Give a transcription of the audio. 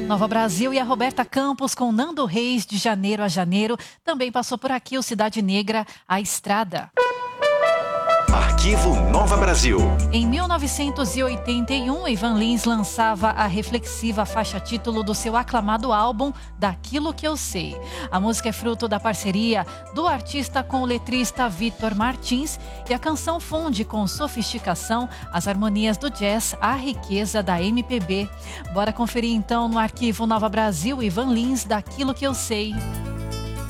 Nova Brasil e a Roberta Campos com Nando Reis, De Janeiro a Janeiro. Também passou por aqui o Cidade Negra, A Estrada. Arquivo Nova Brasil. Em 1981, Ivan Lins lançava a reflexiva faixa título do seu aclamado álbum Daquilo que Eu Sei. A música é fruto da parceria do artista com o letrista Vitor Martins e a canção funde com sofisticação as harmonias do jazz, a riqueza da MPB. Bora conferir então no Arquivo Nova Brasil, Ivan Lins, Daquilo que Eu Sei.